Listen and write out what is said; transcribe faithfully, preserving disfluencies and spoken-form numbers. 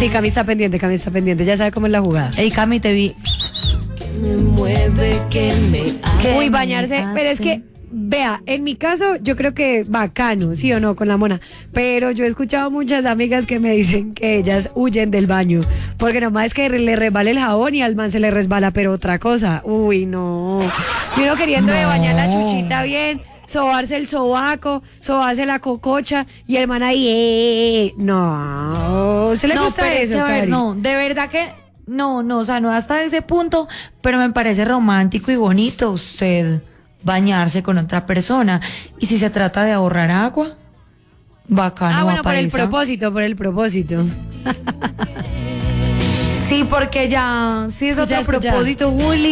Sí, Cami está pendiente, Cami está pendiente, ya sabe cómo es la jugada. Ey, Cami, te vi. Me mueve, que me hace. Uy, bañarse, pero es que, vea, en mi caso yo creo que bacano, sí o no, con la mona, pero yo he escuchado muchas amigas que me dicen que ellas huyen del baño, porque nomás es que le resbala el jabón y al man se le resbala, pero otra cosa, uy, no, y uno queriendo No. de bañar la chuchita bien, sobarse el sobaco, sobarse la cococha, y el man ahí, eh, no, ¿se le No, gusta pero es eso, que, a ver, Cari? no, de verdad que no, no, o sea, no hasta ese punto, pero me parece romántico y bonito usted bañarse con otra persona. Y si se trata de ahorrar agua, bacano. Ah, bueno, por el paisa. propósito, por el propósito. Sí, porque ya, sí es Escucha, otro escucha. propósito, Juli.